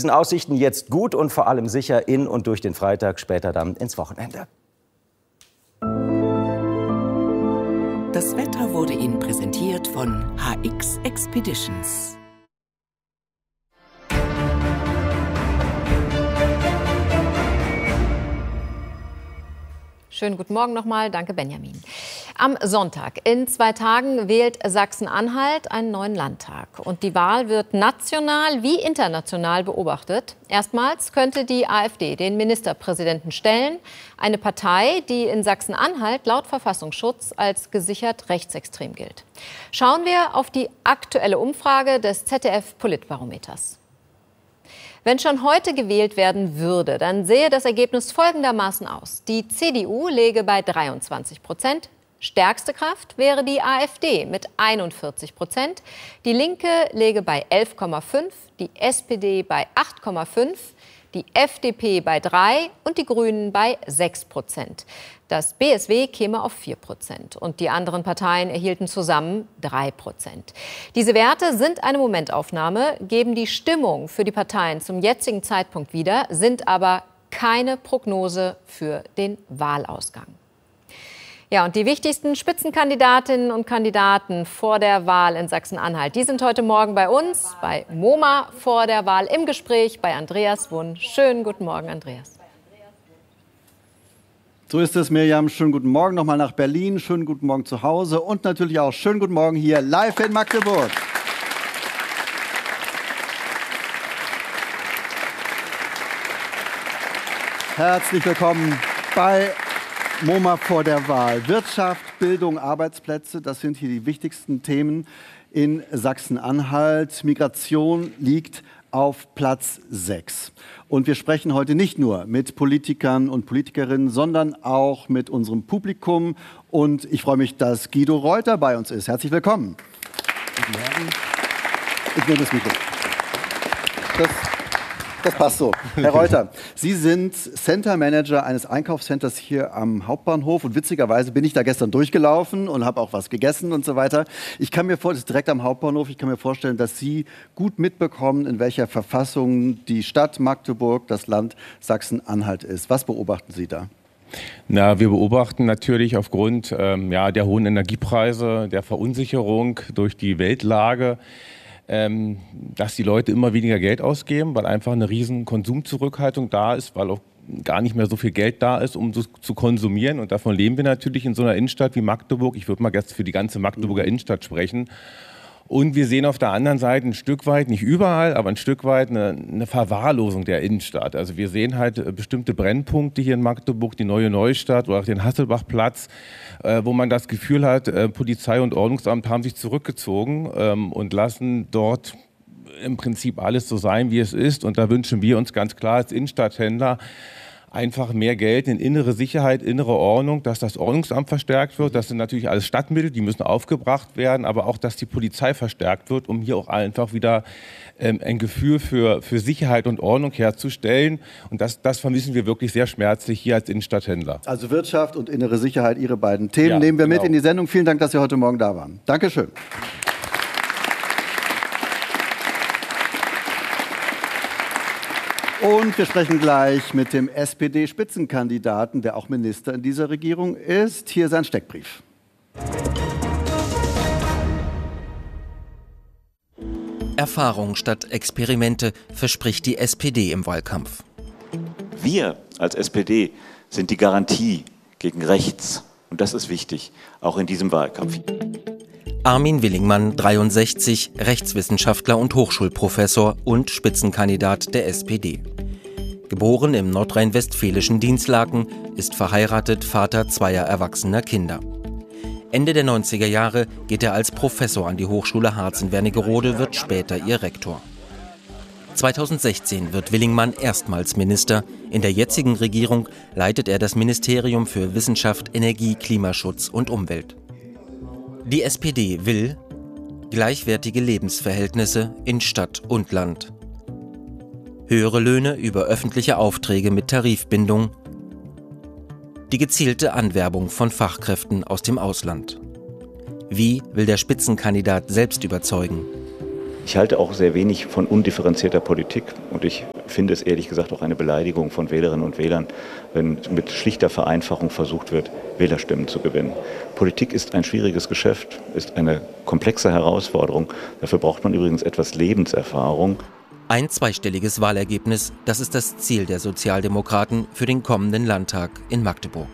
diesen Aussichten jetzt gut und vor allem sicher in und durch den Freitag, später dann ins Wochenende. Das Wetter wurde Ihnen präsentiert von HX Expeditions. Schönen guten Morgen nochmal. Danke, Benjamin. Am Sonntag, in 2 Tagen, wählt Sachsen-Anhalt einen neuen Landtag. Und die Wahl wird national wie international beobachtet. Erstmals könnte die AfD den Ministerpräsidenten stellen. Eine Partei, die in Sachsen-Anhalt laut Verfassungsschutz als gesichert rechtsextrem gilt. Schauen wir auf die aktuelle Umfrage des ZDF-Politbarometers. Wenn schon heute gewählt werden würde, dann sähe das Ergebnis folgendermaßen aus. Die CDU läge bei 23%. Stärkste Kraft wäre die AfD mit 41%. Die Linke läge bei 11,5%, die SPD bei 8,5%, die FDP bei 3% und die Grünen bei 6%. Das BSW käme auf 4% und die anderen Parteien erhielten zusammen 3%. Diese Werte sind eine Momentaufnahme, geben die Stimmung für die Parteien zum jetzigen Zeitpunkt wieder, sind aber keine Prognose für den Wahlausgang. Ja, und die wichtigsten Spitzenkandidatinnen und Kandidaten vor der Wahl in Sachsen-Anhalt, die sind heute Morgen bei uns, bei MoMA vor der Wahl im Gespräch bei Andreas Wunn. Schönen guten Morgen, Andreas. So ist es, Mirjam. Schönen guten Morgen nochmal nach Berlin. Schönen guten Morgen zu Hause und natürlich auch schönen guten Morgen hier live in Magdeburg. Herzlich willkommen bei MoMA vor der Wahl. Wirtschaft, Bildung, Arbeitsplätze, das sind hier die wichtigsten Themen in Sachsen-Anhalt. Migration liegt auf Platz 6. Und wir sprechen heute nicht nur mit Politikern und Politikerinnen, sondern auch mit unserem Publikum. Und ich freue mich, dass Guido Reuter bei uns ist. Herzlich willkommen. Guten Morgen. Ich nehme das Mikro. Das passt so. Herr Reuter, Sie sind Center Manager eines Einkaufscenters hier am Hauptbahnhof. Und witzigerweise bin ich da gestern durchgelaufen und habe auch was gegessen und so weiter. Ich kann mir vorstellen, das ist direkt am Hauptbahnhof, ich kann mir vorstellen, dass Sie gut mitbekommen, in welcher Verfassung die Stadt Magdeburg, das Land Sachsen-Anhalt ist. Was beobachten Sie da? Na, wir beobachten natürlich aufgrund der hohen Energiepreise, der Verunsicherung durch die Weltlage, dass die Leute immer weniger Geld ausgeben, weil einfach eine riesen Konsumzurückhaltung da ist, weil auch gar nicht mehr so viel Geld da ist, um so zu konsumieren. Und davon leben wir natürlich in so einer Innenstadt wie Magdeburg. Ich würde mal jetzt für die ganze Magdeburger Innenstadt sprechen. Und wir sehen auf der anderen Seite ein Stück weit, nicht überall, aber ein Stück weit eine Verwahrlosung der Innenstadt. Also wir sehen halt bestimmte Brennpunkte hier in Magdeburg, die Neue Neustadt oder auch den Hasselbachplatz, wo man das Gefühl hat, Polizei und Ordnungsamt haben sich zurückgezogen und lassen dort im Prinzip alles so sein, wie es ist. Und da wünschen wir uns ganz klar als Innenstadthändler einfach mehr Geld in innere Sicherheit, innere Ordnung, dass das Ordnungsamt verstärkt wird. Das sind natürlich alles Stadtmittel, die müssen aufgebracht werden, aber auch, dass die Polizei verstärkt wird, um hier auch einfach wieder ein Gefühl für Sicherheit und Ordnung herzustellen. Und das vermissen wir wirklich sehr schmerzlich hier als Innenstadthändler. Also Wirtschaft und innere Sicherheit, Ihre beiden Themen nehmen wir mit in die Sendung. Vielen Dank, dass Sie heute Morgen da waren. Dankeschön. Und wir sprechen gleich mit dem SPD-Spitzenkandidaten, der auch Minister in dieser Regierung ist. Hier sein Steckbrief. Erfahrung statt Experimente verspricht die SPD im Wahlkampf. Wir als SPD sind die Garantie gegen rechts. Und das ist wichtig, auch in diesem Wahlkampf. Armin Willingmann, 63, Rechtswissenschaftler und Hochschulprofessor und Spitzenkandidat der SPD. Geboren im nordrhein-westfälischen Dinslaken, ist verheiratet, Vater zweier erwachsener Kinder. Ende der 90er Jahre geht er als Professor an die Hochschule Harz in Wernigerode, wird später ihr Rektor. 2016 wird Willingmann erstmals Minister. In der jetzigen Regierung leitet er das Ministerium für Wissenschaft, Energie, Klimaschutz und Umwelt. Die SPD will gleichwertige Lebensverhältnisse in Stadt und Land, höhere Löhne über öffentliche Aufträge mit Tarifbindung, die gezielte Anwerbung von Fachkräften aus dem Ausland. Wie will der Spitzenkandidat selbst überzeugen? Ich halte auch sehr wenig von undifferenzierter Politik und ich finde es ehrlich gesagt auch eine Beleidigung von Wählerinnen und Wählern, wenn mit schlichter Vereinfachung versucht wird, Wählerstimmen zu gewinnen. Politik ist ein schwieriges Geschäft, ist eine komplexe Herausforderung. Dafür braucht man übrigens etwas Lebenserfahrung. Ein zweistelliges Wahlergebnis, das ist das Ziel der Sozialdemokraten für den kommenden Landtag in Magdeburg.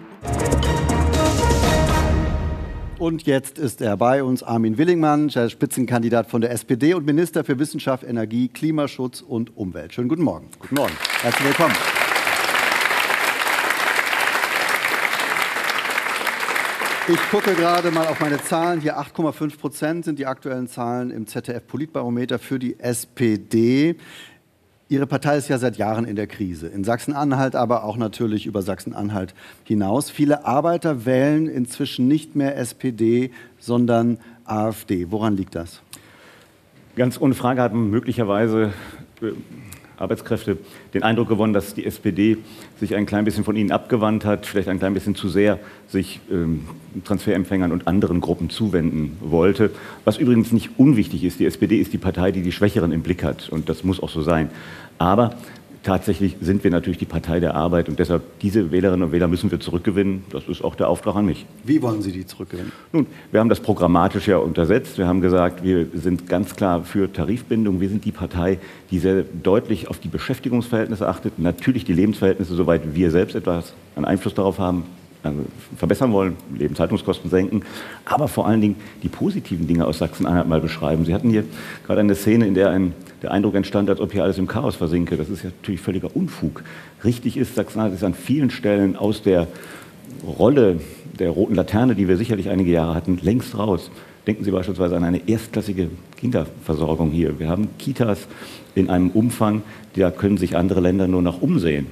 Und jetzt ist er bei uns, Armin Willingmann, der Spitzenkandidat von der SPD und Minister für Wissenschaft, Energie, Klimaschutz und Umwelt. Schönen guten Morgen. Guten Morgen. Herzlich willkommen. Ich gucke gerade mal auf meine Zahlen. Hier 8,5% sind die aktuellen Zahlen im ZDF-Politbarometer für die SPD. Ihre Partei ist ja seit Jahren in der Krise. In Sachsen-Anhalt, aber auch natürlich über Sachsen-Anhalt hinaus. Viele Arbeiter wählen inzwischen nicht mehr SPD, sondern AfD. Woran liegt das? Ganz ohne Frage haben möglicherweise Arbeitskräfte den Eindruck gewonnen, dass die SPD sich ein klein bisschen von ihnen abgewandt hat, vielleicht ein klein bisschen zu sehr sich Transferempfängern und anderen Gruppen zuwenden wollte. Was übrigens nicht unwichtig ist. Die SPD ist die Partei, die die Schwächeren im Blick hat. Und das muss auch so sein. Aber tatsächlich sind wir natürlich die Partei der Arbeit. Und deshalb, diese Wählerinnen und Wähler müssen wir zurückgewinnen. Das ist auch der Auftrag an mich. Wie wollen Sie die zurückgewinnen? Nun, wir haben das programmatisch ja untersetzt. Wir haben gesagt, wir sind ganz klar für Tarifbindung. Wir sind die Partei, die sehr deutlich auf die Beschäftigungsverhältnisse achtet. Natürlich die Lebensverhältnisse, soweit wir selbst etwas an Einfluss darauf haben, verbessern wollen, Lebenshaltungskosten senken, aber vor allen Dingen die positiven Dinge aus Sachsen-Anhalt mal beschreiben. Sie hatten hier gerade eine Szene, in der der Eindruck entstand, als ob hier alles im Chaos versinke. Das ist ja natürlich völliger Unfug. Richtig ist, Sachsen-Anhalt ist an vielen Stellen aus der Rolle der roten Laterne, die wir sicherlich einige Jahre hatten, längst raus. Denken Sie beispielsweise an eine erstklassige Kinderversorgung hier. Wir haben Kitas in einem Umfang, da können sich andere Länder nur noch umsehen.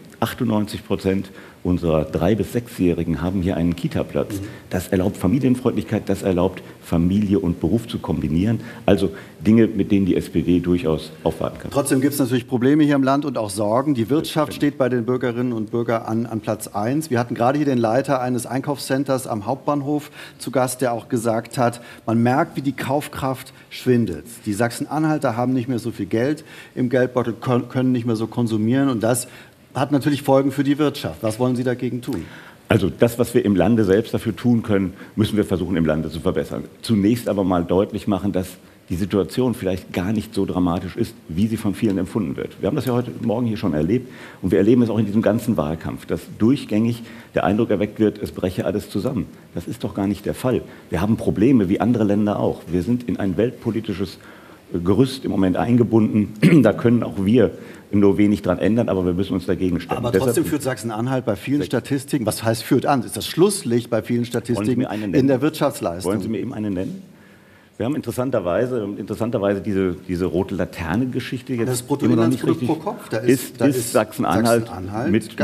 98% unserer 3- bis 6-Jährigen haben hier einen Kita-Platz. Das erlaubt Familienfreundlichkeit, das erlaubt Familie und Beruf zu kombinieren. Also Dinge, mit denen die SPD durchaus aufwarten kann. Trotzdem gibt es natürlich Probleme hier im Land und auch Sorgen. Die Wirtschaft steht bei den Bürgerinnen und Bürgern an Platz 1. Wir hatten gerade hier den Leiter eines Einkaufscenters am Hauptbahnhof zu Gast, der auch gesagt hat, man merkt, wie die Kaufkraft schwindet. Die Sachsen-Anhalter haben nicht mehr so viel Geld im Geldbeutel, können nicht mehr so konsumieren und das hat natürlich Folgen für die Wirtschaft. Was wollen Sie dagegen tun? Also das, was wir im Lande selbst dafür tun können, müssen wir versuchen, im Lande zu verbessern. Zunächst aber mal deutlich machen, dass die Situation vielleicht gar nicht so dramatisch ist, wie sie von vielen empfunden wird. Wir haben das ja heute Morgen hier schon erlebt und wir erleben es auch in diesem ganzen Wahlkampf, dass durchgängig der Eindruck erweckt wird, es breche alles zusammen. Das ist doch gar nicht der Fall. Wir haben Probleme, wie andere Länder auch. Wir sind in ein weltpolitisches Gerüst im Moment eingebunden. Da können auch wir nur wenig dran ändern, aber wir müssen uns dagegen stellen. Aber trotzdem führt Sachsen-Anhalt bei vielen Statistiken, was heißt führt an? Ist das Schlusslicht bei vielen Statistiken in der Wirtschaftsleistung? Wollen Sie mir eben eine nennen? Wir haben interessanterweise diese rote Laterne-Geschichte jetzt das Bruttoinlandsprodukt pro Kopf, da ist Sachsen-Anhalt mit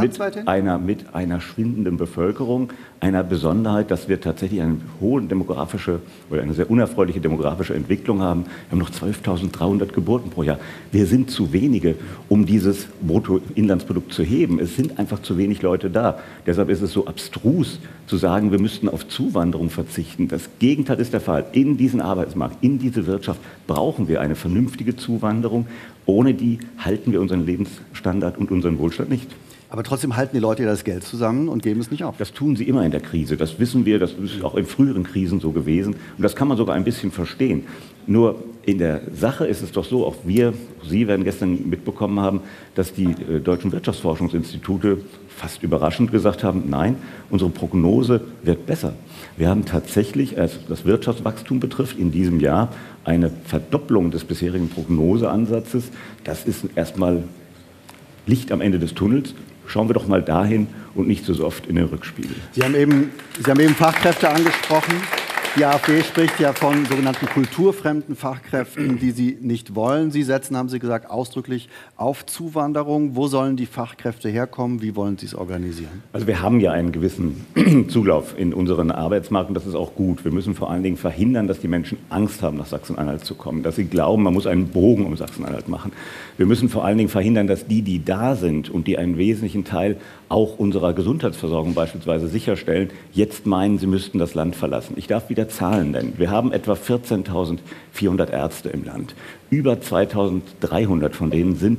einer schwindenden Bevölkerung, einer Besonderheit, dass wir tatsächlich eine hohe demografische oder eine sehr unerfreuliche demografische Entwicklung haben. Wir haben noch 12.300 Geburten pro Jahr. Wir sind zu wenige, um dieses Bruttoinlandsprodukt zu heben. Es sind einfach zu wenig Leute da. Deshalb ist es so abstrus zu sagen, wir müssten auf Zuwanderung verzichten. Das Gegenteil ist der Fall. In diesen Arbeitsmarkt, in diese Wirtschaft brauchen wir eine vernünftige Zuwanderung. Ohne die halten wir unseren Lebensstandard und unseren Wohlstand nicht. Aber trotzdem halten die Leute das Geld zusammen und geben es nicht auf. Das tun sie immer in der Krise. Das wissen wir, das ist auch in früheren Krisen so gewesen. Und das kann man sogar ein bisschen verstehen. Nur in der Sache ist es doch so, auch Sie werden gestern mitbekommen haben, dass die deutschen Wirtschaftsforschungsinstitute fast überraschend gesagt haben, nein, unsere Prognose wird besser. Wir haben tatsächlich, was das Wirtschaftswachstum betrifft, in diesem Jahr eine Verdopplung des bisherigen Prognoseansatzes. Das ist erstmal Licht am Ende des Tunnels. Schauen wir doch mal dahin und nicht so oft in den Rückspiegel. Sie haben eben Fachkräfte angesprochen. Die AfD spricht ja von sogenannten kulturfremden Fachkräften, die sie nicht wollen. Sie setzen, haben Sie gesagt, ausdrücklich auf Zuwanderung. Wo sollen die Fachkräfte herkommen? Wie wollen Sie es organisieren? Also wir haben ja einen gewissen Zulauf in unseren Arbeitsmarkt und das ist auch gut. Wir müssen vor allen Dingen verhindern, dass die Menschen Angst haben, nach Sachsen-Anhalt zu kommen, dass sie glauben, man muss einen Bogen um Sachsen-Anhalt machen. Wir müssen vor allen Dingen verhindern, dass die da sind und die einen wesentlichen Teil auch unserer Gesundheitsversorgung beispielsweise sicherstellen, jetzt meinen, sie müssten das Land verlassen. Ich darf wieder Zahlen nennen. Wir haben etwa 14.400 Ärzte im Land. Über 2.300 von denen sind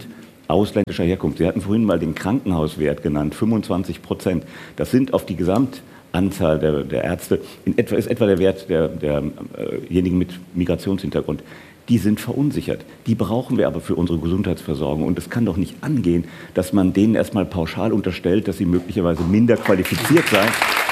ausländischer Herkunft. Sie hatten vorhin mal den Krankenhauswert genannt, 25%. Das sind auf die Gesamtanzahl der Ärzte, ist etwa der Wert derjenigen mit Migrationshintergrund. Die sind verunsichert. Die brauchen wir aber für unsere Gesundheitsversorgung. Und es kann doch nicht angehen, dass man denen erstmal pauschal unterstellt, dass sie möglicherweise minder qualifiziert seien.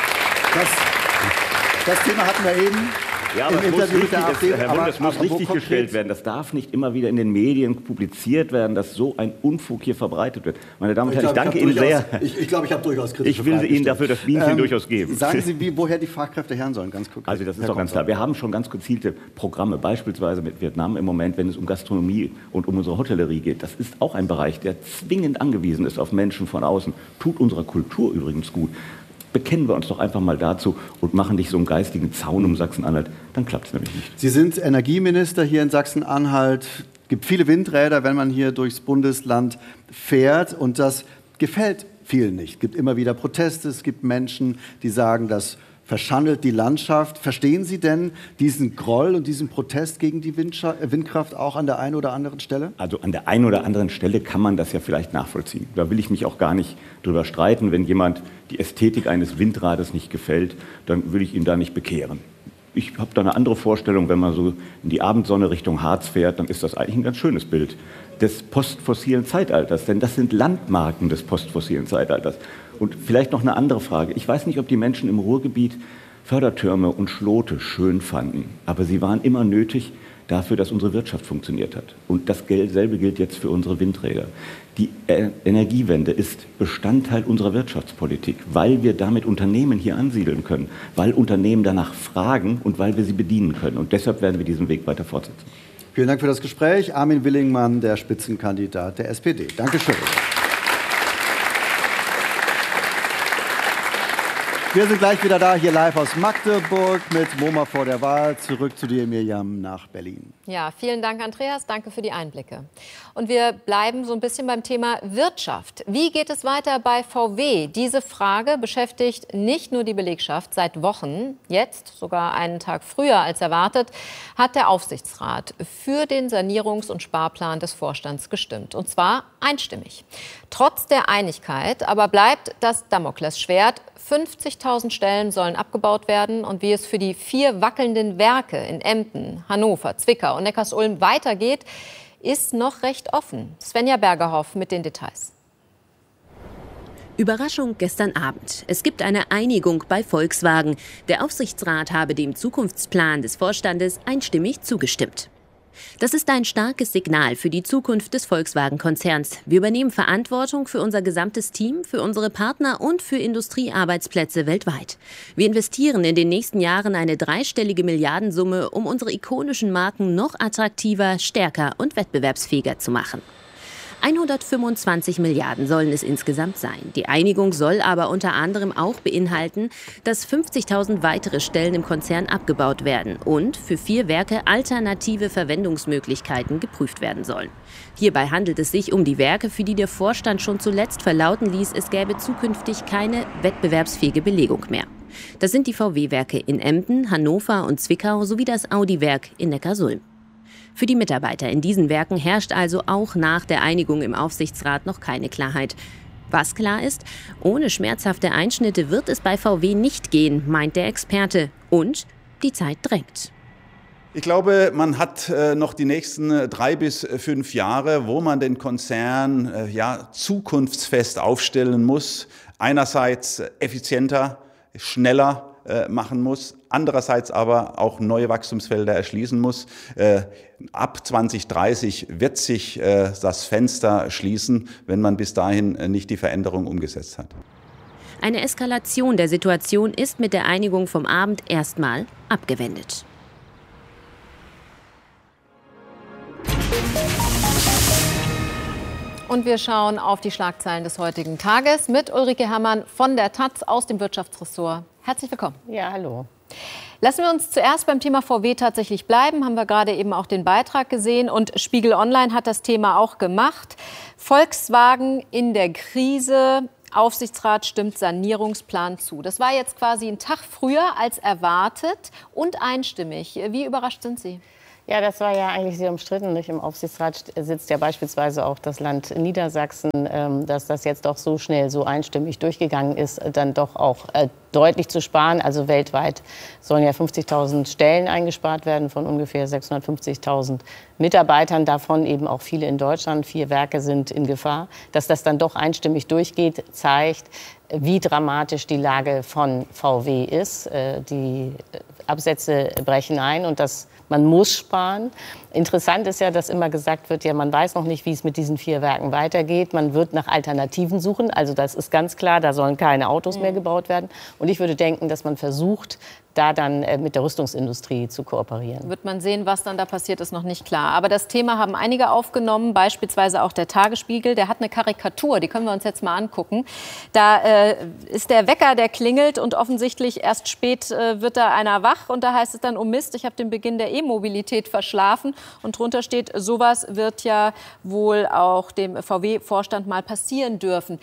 Das Thema hatten wir eben. Ja, aber das muss richtig gestellt werden. Das darf nicht immer wieder in den Medien publiziert werden, dass so ein Unfug hier verbreitet wird. Meine Damen und Herren, ich danke Ihnen sehr. Ich glaube, ich habe durchaus kritische Fragen. Ich will Ihnen dafür das Bienchen durchaus geben. Sagen Sie, woher die Fachkräfte her sollen, ganz konkret. Also das ist doch ganz klar. Wir haben schon ganz gezielte Programme, beispielsweise mit Vietnam im Moment, wenn es um Gastronomie und um unsere Hotellerie geht. Das ist auch ein Bereich, der zwingend angewiesen ist auf Menschen von außen. Tut unserer Kultur übrigens gut. Bekennen wir uns doch einfach mal dazu und machen nicht so einen geistigen Zaun um Sachsen-Anhalt. Dann klappt es nämlich nicht. Sie sind Energieminister hier in Sachsen-Anhalt. Es gibt viele Windräder, wenn man hier durchs Bundesland fährt. Und das gefällt vielen nicht. Es gibt immer wieder Proteste. Es gibt Menschen, die sagen, das verschandelt die Landschaft. Verstehen Sie denn diesen Groll und diesen Protest gegen die Windkraft auch an der einen oder anderen Stelle? Also an der einen oder anderen Stelle kann man das ja vielleicht nachvollziehen. Da will ich mich auch gar nicht drüber streiten. Wenn jemand die Ästhetik eines Windrades nicht gefällt, dann will ich ihn da nicht bekehren. Ich habe da eine andere Vorstellung, wenn man so in die Abendsonne Richtung Harz fährt, dann ist das eigentlich ein ganz schönes Bild des postfossilen Zeitalters. Denn das sind Landmarken des postfossilen Zeitalters. Und vielleicht noch eine andere Frage. Ich weiß nicht, ob die Menschen im Ruhrgebiet Fördertürme und Schlote schön fanden. Aber sie waren immer nötig dafür, dass unsere Wirtschaft funktioniert hat. Und dasselbe gilt jetzt für unsere Windräder. Die Energiewende ist Bestandteil unserer Wirtschaftspolitik, weil wir damit Unternehmen hier ansiedeln können, weil Unternehmen danach fragen und weil wir sie bedienen können. Und deshalb werden wir diesen Weg weiter fortsetzen. Vielen Dank für das Gespräch. Armin Willingmann, der Spitzenkandidat der SPD. Dankeschön. Wir sind gleich wieder da, hier live aus Magdeburg mit MoMA vor der Wahl. Zurück zu dir, Mirjam, nach Berlin. Ja, vielen Dank, Andreas. Danke für die Einblicke. Und wir bleiben so ein bisschen beim Thema Wirtschaft. Wie geht es weiter bei VW? Diese Frage beschäftigt nicht nur die Belegschaft seit Wochen. Jetzt, sogar einen Tag früher als erwartet, hat der Aufsichtsrat für den Sanierungs- und Sparplan des Vorstands gestimmt. Und zwar einstimmig. Trotz der Einigkeit aber bleibt das Damoklesschwert. 50.000 Stellen sollen abgebaut werden. Und wie es für die 4 wackelnden Werke in Emden, Hannover, Zwickau und Neckarsulm weitergeht, ist noch recht offen. Svenja Bergerhoff mit den Details. Überraschung gestern Abend. Es gibt eine Einigung bei Volkswagen. Der Aufsichtsrat habe dem Zukunftsplan des Vorstandes einstimmig zugestimmt. Das ist ein starkes Signal für die Zukunft des Volkswagen-Konzerns. Wir übernehmen Verantwortung für unser gesamtes Team, für unsere Partner und für Industriearbeitsplätze weltweit. Wir investieren in den nächsten Jahren eine 3-stellige Milliardensumme, um unsere ikonischen Marken noch attraktiver, stärker und wettbewerbsfähiger zu machen. 125 Milliarden sollen es insgesamt sein. Die Einigung soll aber unter anderem auch beinhalten, dass 50.000 weitere Stellen im Konzern abgebaut werden und für 4 Werke alternative Verwendungsmöglichkeiten geprüft werden sollen. Hierbei handelt es sich um die Werke, für die der Vorstand schon zuletzt verlauten ließ, es gäbe zukünftig keine wettbewerbsfähige Belegung mehr. Das sind die VW-Werke in Emden, Hannover und Zwickau sowie das Audi-Werk in Neckarsulm. Für die Mitarbeiter in diesen Werken herrscht also auch nach der Einigung im Aufsichtsrat noch keine Klarheit. Was klar ist, ohne schmerzhafte Einschnitte wird es bei VW nicht gehen, meint der Experte. Und die Zeit drängt. Ich glaube, man hat noch die nächsten 3 bis 5 Jahre, wo man den Konzern zukunftsfest aufstellen muss. Einerseits effizienter, schneller machen muss, andererseits aber auch neue Wachstumsfelder erschließen muss. Ab 2030 wird sich das Fenster schließen, wenn man bis dahin nicht die Veränderung umgesetzt hat. Eine Eskalation der Situation ist mit der Einigung vom Abend erstmal abgewendet. Und wir schauen auf die Schlagzeilen des heutigen Tages mit Ulrike Herrmann von der taz aus dem Wirtschaftsressort. Herzlich willkommen. Ja, hallo. Lassen wir uns zuerst beim Thema VW tatsächlich bleiben. Haben wir gerade eben auch den Beitrag gesehen. Und Spiegel Online hat das Thema auch gemacht. Volkswagen in der Krise. Aufsichtsrat stimmt Sanierungsplan zu. Das war jetzt quasi ein Tag früher als erwartet und einstimmig. Wie überrascht sind Sie? Ja, das war ja eigentlich sehr umstritten. Nicht? Im Aufsichtsrat sitzt ja beispielsweise auch das Land Niedersachsen, dass das jetzt doch so schnell, so einstimmig durchgegangen ist, dann doch auch deutlich zu sparen. Also weltweit sollen ja 50.000 Stellen eingespart werden von ungefähr 650.000 Mitarbeitern, davon eben auch viele in Deutschland. 4 Werke sind in Gefahr. Dass das dann doch einstimmig durchgeht, zeigt, wie dramatisch die Lage von VW ist. Die Absätze brechen ein und man muss sparen. Interessant ist ja, dass immer gesagt wird, ja, man weiß noch nicht, wie es mit diesen 4 Werken weitergeht. Man wird nach Alternativen suchen. Also das ist ganz klar, da sollen keine Autos mehr gebaut werden. Und ich würde denken, dass man versucht, da dann mit der Rüstungsindustrie zu kooperieren. Wird man sehen, was dann da passiert, ist noch nicht klar. Aber das Thema haben einige aufgenommen, beispielsweise auch der Tagesspiegel. Der hat eine Karikatur, die können wir uns jetzt mal angucken. Da ist der Wecker, der klingelt und offensichtlich erst spät wird da einer wach. Und da heißt es dann, oh Mist, ich habe den Beginn der E-Mobilität verschlafen. Und drunter steht, sowas wird ja wohl auch dem VW-Vorstand mal passieren dürfen.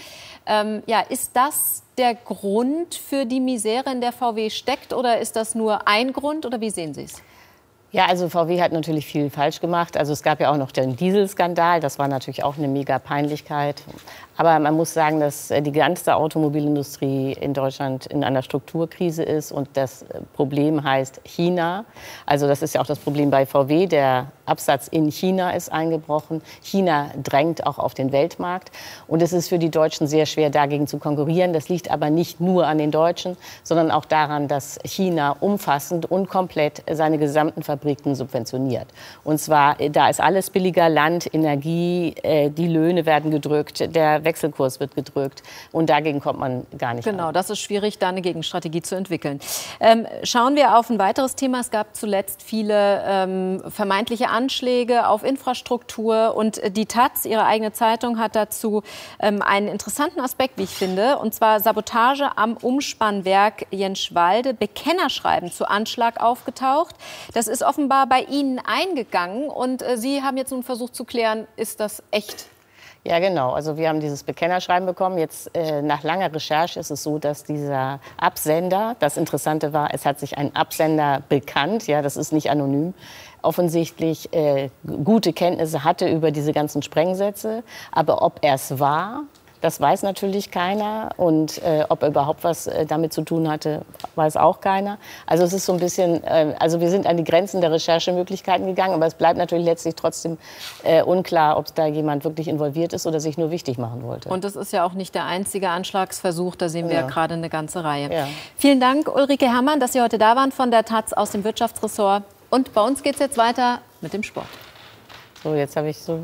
Ist das der Grund für die Misere, in der VW steckt? Oder ist das nur ein Grund? Oder wie sehen Sie es? Ja, also VW hat natürlich viel falsch gemacht. Also es gab ja auch noch den Dieselskandal. Das war natürlich auch eine mega Peinlichkeit. Aber man muss sagen, dass die ganze Automobilindustrie in Deutschland in einer Strukturkrise ist. Und das Problem heißt China. Also das ist ja auch das Problem bei VW. Der Absatz in China ist eingebrochen. China drängt auch auf den Weltmarkt. Und es ist für die Deutschen sehr schwer, dagegen zu konkurrieren. Das liegt aber nicht nur an den Deutschen, sondern auch daran, dass China umfassend und komplett seine gesamten Fabriken subventioniert. Und zwar, da ist alles billiger, Land, Energie, die Löhne werden gedrückt, der Wechselkurs wird gedrückt. Und dagegen kommt man gar nicht Genau, an. das ist schwierig, da eine Gegenstrategie zu entwickeln. Schauen wir auf ein weiteres Thema. Es gab zuletzt viele vermeintliche Anschläge auf Infrastruktur. Und die Taz, ihre eigene Zeitung, hat dazu einen interessanten Aspekt, wie ich finde. Und zwar Sabotage am Umspannwerk Jenschwalde. Bekennerschreiben zu Anschlag aufgetaucht. Das ist offenbar bei Ihnen eingegangen. Und Sie haben jetzt nun versucht zu klären, ist das echt? Ja, genau. Also wir haben dieses Bekennerschreiben bekommen. Jetzt nach langer Recherche ist es so, dass dieser Absender, das Interessante war, es hat sich ein Absender bekannt, ja, das ist nicht anonym, offensichtlich gute Kenntnisse hatte über diese ganzen Sprengsätze. Aber ob er es war, das weiß natürlich keiner. Und ob er überhaupt was damit zu tun hatte, weiß auch keiner. Also es ist so ein bisschen, also wir sind an die Grenzen der Recherchemöglichkeiten gegangen. Aber es bleibt natürlich letztlich trotzdem unklar, ob da jemand wirklich involviert ist oder sich nur wichtig machen wollte. Und das ist ja auch nicht der einzige Anschlagsversuch. Da sehen wir ja gerade eine ganze Reihe. Ja. Vielen Dank, Ulrike Herrmann, dass Sie heute da waren von der Taz aus dem Wirtschaftsressort. Und bei uns geht es jetzt weiter mit dem Sport. So, jetzt habe ich so...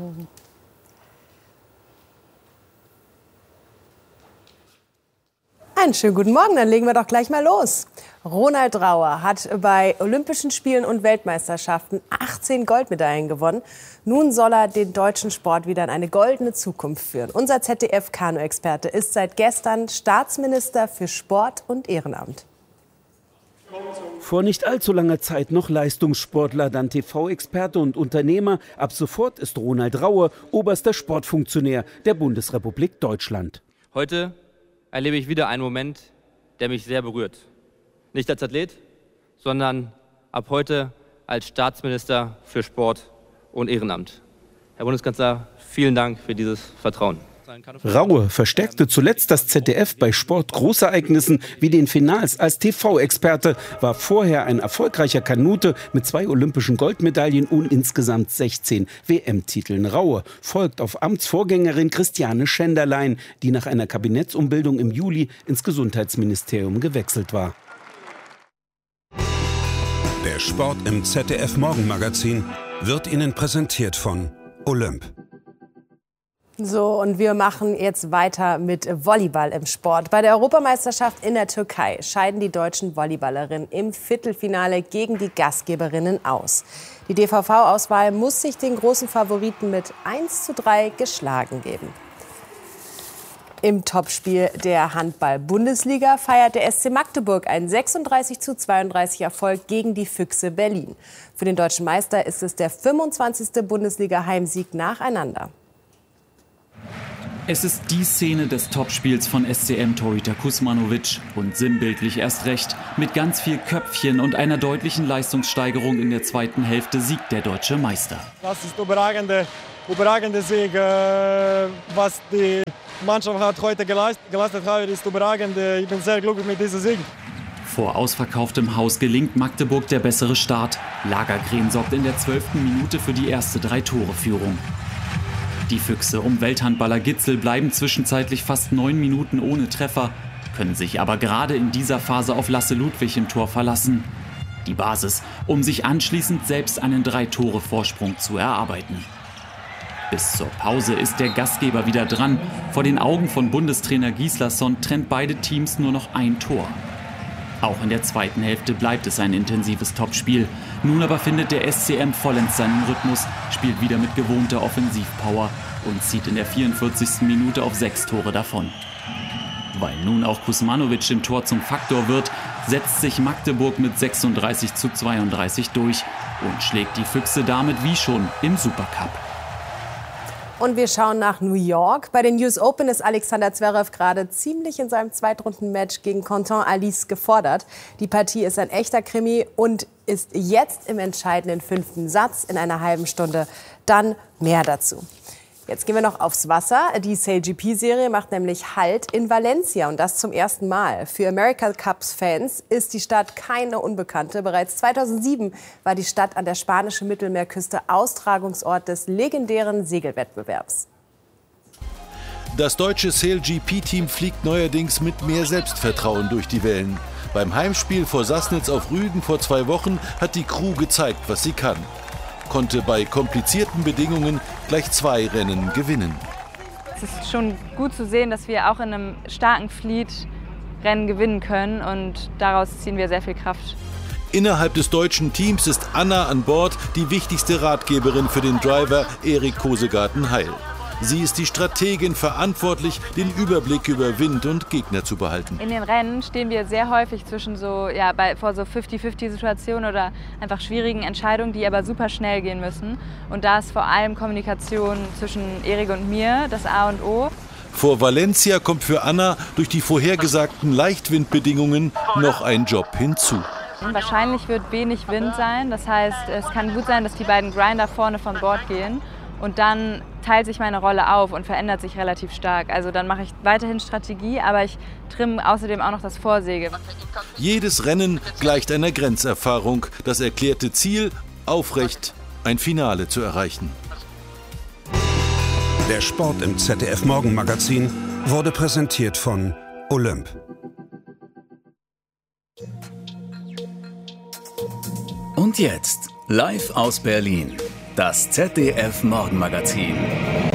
Einen schönen guten Morgen, dann legen wir doch gleich mal los. Ronald Rauer hat bei Olympischen Spielen und Weltmeisterschaften 18 Goldmedaillen gewonnen. Nun soll er den deutschen Sport wieder in eine goldene Zukunft führen. Unser ZDF-Kanu-Experte ist seit gestern Staatsminister für Sport und Ehrenamt. Vor nicht allzu langer Zeit noch Leistungssportler, dann TV-Experte und Unternehmer. Ab sofort ist Ronald Rauer oberster Sportfunktionär der Bundesrepublik Deutschland. Heute erlebe ich wieder einen Moment, der mich sehr berührt. Nicht als Athlet, sondern ab heute als Staatsminister für Sport und Ehrenamt. Herr Bundeskanzler, vielen Dank für dieses Vertrauen. Rauer verstärkte zuletzt das ZDF bei Sportgroßereignissen wie den Finals als TV-Experte, war vorher ein erfolgreicher Kanute mit 2 olympischen Goldmedaillen und insgesamt 16 WM-Titeln. Rauer folgt auf Amtsvorgängerin Christiane Schenderlein, die nach einer Kabinettsumbildung im Juli ins Gesundheitsministerium gewechselt war. Der Sport im ZDF-Morgenmagazin wird Ihnen präsentiert von Olymp. So, und wir machen jetzt weiter mit Volleyball im Sport. Bei der Europameisterschaft in der Türkei scheiden die deutschen Volleyballerinnen im Viertelfinale gegen die Gastgeberinnen aus. Die DVV-Auswahl muss sich den großen Favoriten mit 1:3 geschlagen geben. Im Topspiel der Handball-Bundesliga feiert der SC Magdeburg einen 36:32 Erfolg gegen die Füchse Berlin. Für den deutschen Meister ist es der 25. Bundesliga-Heimsieg nacheinander. Es ist die Szene des Topspiels von SCM-Torhüter Kuzmanovic und sinnbildlich erst recht. Mit ganz viel Köpfchen und einer deutlichen Leistungssteigerung in der zweiten Hälfte siegt der deutsche Meister. Das ist überragende Sieg. Was die Mannschaft hat heute geleistet hat, ist überragend. Ich bin sehr glücklich mit diesem Sieg. Vor ausverkauftem Haus gelingt Magdeburg der bessere Start. Lagergren sorgt in der 12. Minute für die erste 3-Tore-Führung. Die Füchse um Welthandballer Gitzel bleiben zwischenzeitlich fast 9 Minuten ohne Treffer, können sich aber gerade in dieser Phase auf Lasse Ludwig im Tor verlassen. Die Basis, um sich anschließend selbst einen 3-Tore-Vorsprung zu erarbeiten. Bis zur Pause ist der Gastgeber wieder dran. Vor den Augen von Bundestrainer Gislason trennt beide Teams nur noch ein Tor. Auch in der zweiten Hälfte bleibt es ein intensives Topspiel. Nun aber findet der SCM vollends seinen Rhythmus, spielt wieder mit gewohnter Offensivpower und zieht in der 44. Minute auf 6 Tore davon. Weil nun auch Kuzmanovic im Tor zum Faktor wird, setzt sich Magdeburg mit 36:32 durch und schlägt die Füchse damit wie schon im Supercup. Und wir schauen nach New York. Bei den US Open ist Alexander Zverev gerade ziemlich in seinem Zweitrunden-Match gegen Quentin Alice gefordert. Die Partie ist ein echter Krimi und ist jetzt im entscheidenden 5. Satz in einer halben Stunde. Dann mehr dazu. Jetzt gehen wir noch aufs Wasser. Die SailGP-Serie macht nämlich Halt in Valencia und das zum ersten Mal. Für America Cups-Fans ist die Stadt keine Unbekannte. Bereits 2007 war die Stadt an der spanischen Mittelmeerküste Austragungsort des legendären Segelwettbewerbs. Das deutsche SailGP-Team fliegt neuerdings mit mehr Selbstvertrauen durch die Wellen. Beim Heimspiel vor Sassnitz auf Rügen vor 2 Wochen hat die Crew gezeigt, was sie kann. Konnte bei komplizierten Bedingungen gleich 2 Rennen gewinnen. Es ist schon gut zu sehen, dass wir auch in einem starken Fleet Rennen gewinnen können und daraus ziehen wir sehr viel Kraft. Innerhalb des deutschen Teams ist Anna an Bord die wichtigste Ratgeberin für den Driver Erik Kosegarten-Heil. Sie ist die Strategin, verantwortlich, den Überblick über Wind und Gegner zu behalten. In den Rennen stehen wir sehr häufig zwischen vor so 50-50-Situationen oder einfach schwierigen Entscheidungen, die aber super schnell gehen müssen. Und da ist vor allem Kommunikation zwischen Erik und mir das A und O. Vor Valencia kommt für Anna durch die vorhergesagten Leichtwindbedingungen noch ein Job hinzu. Wahrscheinlich wird wenig Wind sein. Das heißt, es kann gut sein, dass die beiden Grinder vorne von Bord gehen. Und dann teilt sich meine Rolle auf und verändert sich relativ stark. Also dann mache ich weiterhin Strategie, aber ich trimme außerdem auch noch das Vorsegel. Jedes Rennen gleicht einer Grenzerfahrung. Das erklärte Ziel, aufrecht ein Finale zu erreichen. Der Sport im ZDF Morgenmagazin wurde präsentiert von Olymp. Und jetzt, live aus Berlin, das ZDF Morgenmagazin.